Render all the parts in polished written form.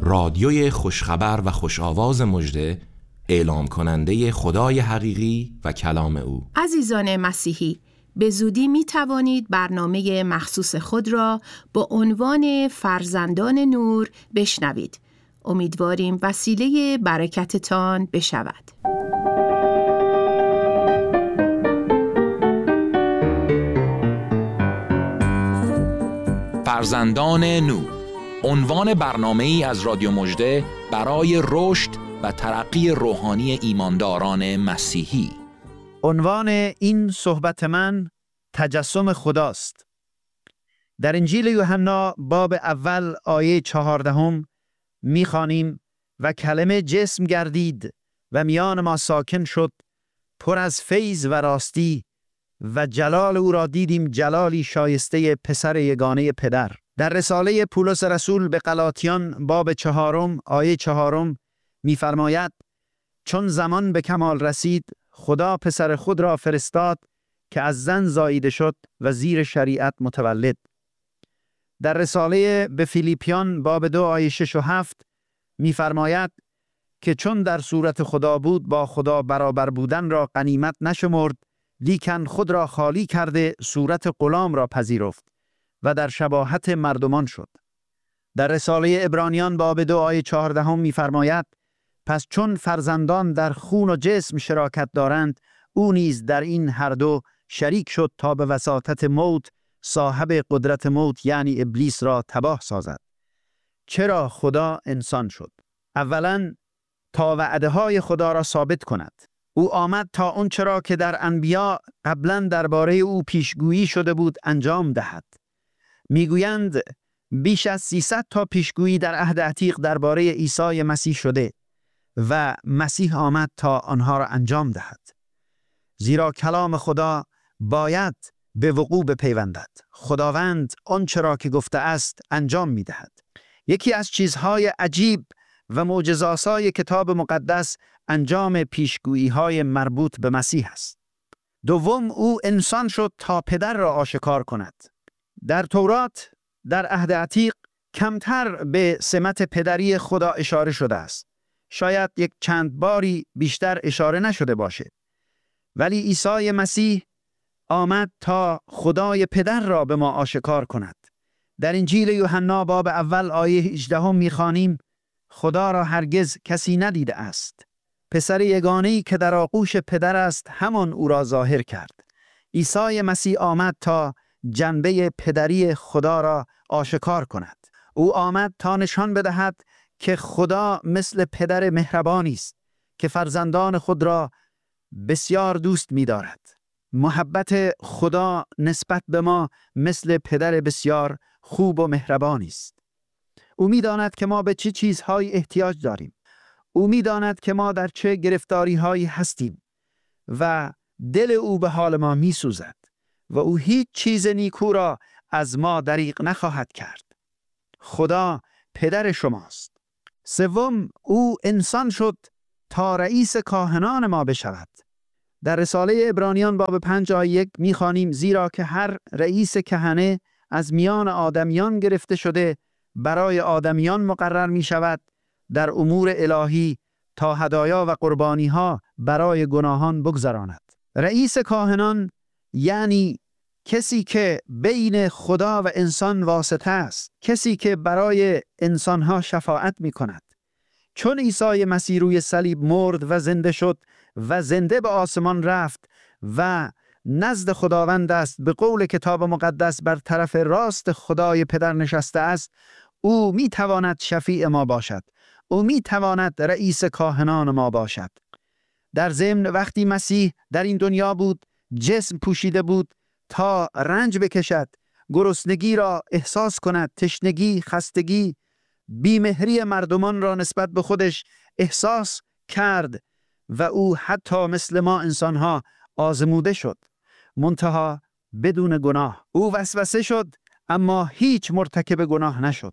رادیوی خوشخبر و خوشآواز مژده، اعلام کننده خدای حقیقی و کلام او. عزیزان مسیحی، به زودی می توانید برنامه مخصوص خود را با عنوان فرزندان نور بشنوید. امیدواریم وسیله برکتتان بشود. فرزندان نور، عنوان برنامه‌ای از رادیو مژده برای رشد و ترقی روحانی ایمانداران مسیحی. عنوان این صحبت من تجسم خداست. در انجیل یوحنا باب اول آیه 14 می‌خوانیم و کلمه جسم گردید و میان ما ساکن شد، پر از فیض و راستی و جلال او را دیدیم، جلالی شایسته پسر یگانه پدر. در رساله پولس رسول به غلاطیان باب 4 آیه 4 می‌فرماید چون زمان به کمال رسید خدا پسر خود را فرستاد که از زن زاییده شد و زیر شریعت متولد. در رساله به فیلیپیان باب 2 آیه 6 و 7 می‌فرماید که چون در صورت خدا بود با خدا برابر بودن را غنیمت نشمرد، لیکن خود را خالی کرده صورت غلام را پذیرفت و در شباهت مردمان شد. در رساله عبرانیان باب 2 آیه 14 می‌فرماید پس چون فرزندان در خون و جسم شراکت دارند، او نیز در این هر دو شریک شد تا به وساطت موت صاحب قدرت موت یعنی ابلیس را تباه سازد. چرا خدا انسان شد؟ اولاً تا وعده‌های خدا را ثابت کند. او آمد تا اون چرا که در انبیا قبلاً درباره او پیشگویی شده بود انجام دهد. میگویند بیش از 300 تا پیشگویی در عهد عتیق درباره عیسی مسیح شده و مسیح آمد تا آنها را انجام دهد. زیرا کلام خدا باید به وقوع بپیوندد. خداوند آنچه را که گفته است انجام می‌دهد. یکی از چیزهای عجیب و معجزه‌آسای کتاب مقدس انجام پیشگویی‌های مربوط به مسیح است. دوم، او انسان شد تا پدر را آشکار کند. در تورات در عهد عتیق کمتر به سمت پدری خدا اشاره شده است. شاید یک چند باری بیشتر اشاره نشده باشه. ولی عیسی مسیح آمد تا خدای پدر را به ما آشکار کند. در انجیل یوحنا باب اول آیه 18 می‌خوانیم خدا را هرگز کسی ندیده است. پسر یگانه‌ای که در آغوش پدر است همان او را ظاهر کرد. عیسی مسیح آمد تا جنبه پدری خدا را آشکار کند. او آمد تا نشان بدهد که خدا مثل پدر مهربانی است که فرزندان خود را بسیار دوست می‌دارد. محبت خدا نسبت به ما مثل پدر بسیار خوب و مهربانی است. او می‌داند که ما به چه چیزهایی احتیاج داریم. او می‌داند که ما در چه گرفتاری‌هایی هستیم و دل او به حال ما می‌سوزد و او هیچ چیز نیکو را از ما دریغ نخواهد کرد. خدا پدر شماست. سوم، او انسان شد تا رئیس کاهنان ما بشود. در رساله عبرانیان باب 5 آیه 1 می‌خوانیم زیرا که هر رئیس کهنه از میان آدمیان گرفته شده برای آدمیان مقرر می‌شود در امور الهی تا هدایا و قربانی‌ها برای گناهان بگذراند. رئیس کاهنان یعنی کسی که بین خدا و انسان واسطه است، کسی که برای انسانها شفاعت می‌کند. چون عیسی مسیح روی صلیب مرد و زنده شد و زنده به آسمان رفت و نزد خداوند است، به قول کتاب مقدس بر طرف راست خدای پدر نشسته است، او می‌تواند شفیع ما باشد. او می‌تواند رئیس کاهنان ما باشد. در ضمن وقتی مسیح در این دنیا بود، جسم پوشیده بود تا رنج بکشد، گرسنگی را احساس کند، تشنگی، خستگی، بیمهری مردمان را نسبت به خودش احساس کرد و او حتی مثل ما انسانها آزموده شد، منتها بدون گناه. او وسوسه شد اما هیچ مرتکب گناه نشد.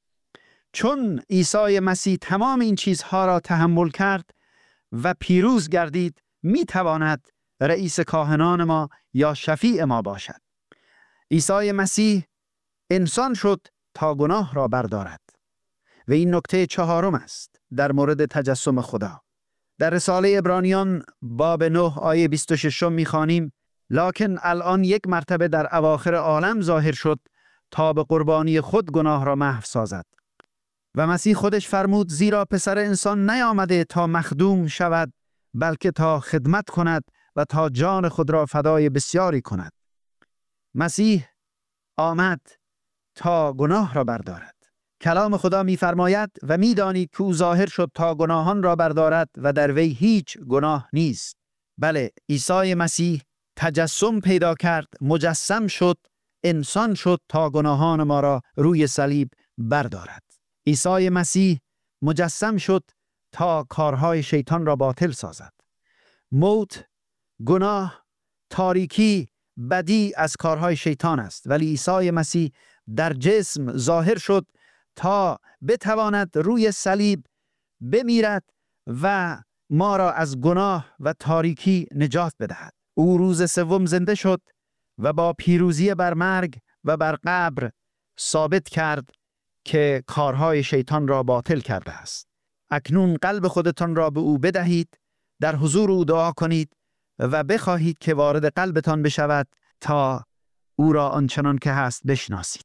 چون عیسی مسیح تمام این چیزها را تحمل کرد و پیروز گردید، میتواند رئیس کاهنان ما یا شفیع ما باشد. عیسی مسیح انسان شد تا گناه را بردارد و این نکته چهارم است در مورد تجسم خدا. در رساله عبرانیان باب 9 آیه 26 می‌خوانیم: لکن الان یک مرتبه در اواخر عالم ظاهر شد تا به قربانی خود گناه را محو سازد. و مسیح خودش فرمود: زیرا پسر انسان نیامده تا مخدوم شود، بلکه تا خدمت کند و تا جان خود را فدای بسیاری کند. مسیح آمد تا گناه را بردارد. کلام خدا می‌فرماید: و می‌دانید که او ظاهر شد تا گناهان را بردارد و در وی هیچ گناه نیست. بله، عیسی مسیح تجسم پیدا کرد، مجسم شد، انسان شد تا گناهان ما را روی صلیب بردارد. عیسی مسیح مجسم شد تا کارهای شیطان را باطل سازد. موت، گناه، تاریکی، بدی از کارهای شیطان است، ولی عیسی مسیح در جسم ظاهر شد تا بتواند روی صلیب بمیرد و ما را از گناه و تاریکی نجات بدهد. او روز سوم زنده شد و با پیروزی بر مرگ و بر قبر ثابت کرد که کارهای شیطان را باطل کرده است. اکنون قلب خودتان را به او بدهید، در حضور او دعا کنید و بخواهید که وارد قلبتان بشود تا او را آنچنان که هست بشناسید.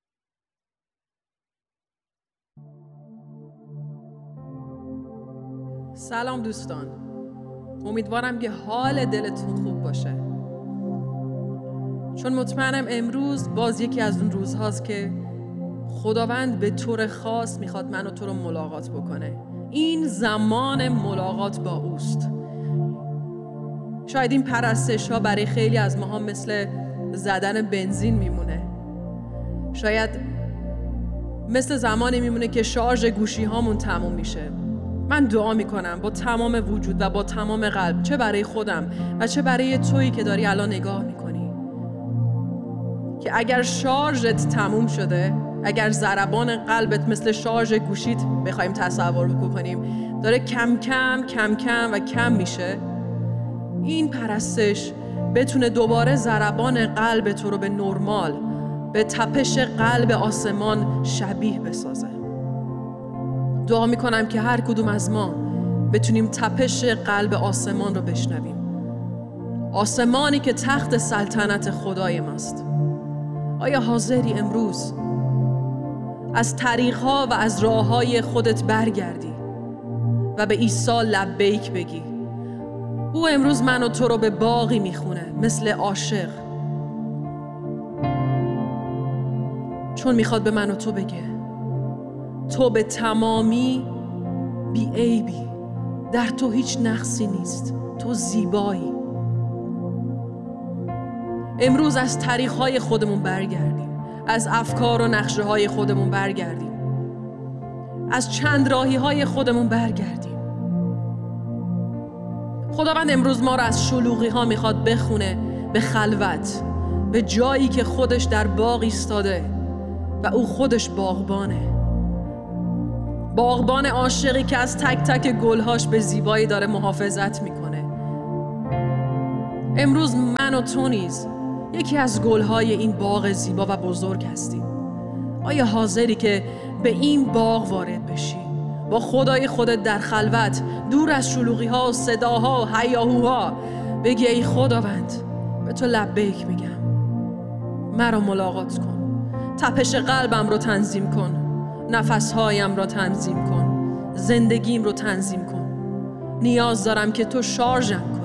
سلام دوستان، امیدوارم که حال دلتون خوب باشه، چون مطمئنم امروز باز یکی از اون روزهاست که خداوند به طور خاص میخواد من و تو رو ملاقات بکنه. این زمان ملاقات با اوست. شاید این پرستش ها برای خیلی از ماها مثل زدن بنزین میمونه. شاید مثل زمانی میمونه که شارژ گوشی هامون تموم میشه. من دعا میکنم با تمام وجود و با تمام قلب، چه برای خودم و چه برای تویی که داری الان نگاه میکنی، که اگر شارژت تموم شده، اگر ضربان قلبت مثل شارژ گوشیت بخوایم تصور بکنیم داره کم کم و کم میشه، این پرستش بتونه دوباره ضربان قلب تو رو به نرمال، به تپش قلب آسمان شبیه بسازه. دعا میکنم که هر کدوم از ما بتونیم تپش قلب آسمان رو بشنویم. آسمانی که تخت سلطنت خدای ماست. آیا حاضری امروز از طریق‌ها و از راه‌های خودت برگردی و به عیسی لبیک بگی؟ او امروز من و تو رو به باغی میخونه مثل عاشق، چون میخواد به من و تو بگه تو به تمامی بی عیبی، در تو هیچ نقصی نیست، تو زیبایی. امروز از طریق‌های خودمون برگردیم، از افکار و نقشه‌های خودمون برگردیم، از چند راهی‌های خودمون برگردیم. خداوند امروز ما رو از شلوغی‌ها میخواد بخونه به خلوت، به جایی که خودش در باغ ایستاده و او خودش باغبانه، باغبان عاشقی که از تک تک گلهاش به زیبایی داره محافظت میکنه. امروز من و تو نیز یکی از گلهای این باغ زیبا و بزرگ هستیم. آیا حاضری که به این باغ وارد بشی، با خدای خودت در خلوت، دور از شلوغی‌ها و صداها و هیاهوها، بگی ای خداوند به تو لبیک میگم، مرا ملاقات کن، تپش قلبم رو تنظیم کن، نفسهایم رو تنظیم کن، زندگیم رو تنظیم کن. نیاز دارم که تو شارژم کن.